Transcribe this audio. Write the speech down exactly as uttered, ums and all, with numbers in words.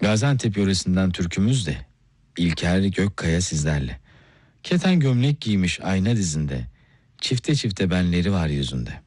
Gaziantep yöresinden türkümüz de İlker Gökkaya sizlerle. Keten gömlek giymiş ayna dizinde, çifte çifte benleri var yüzünde.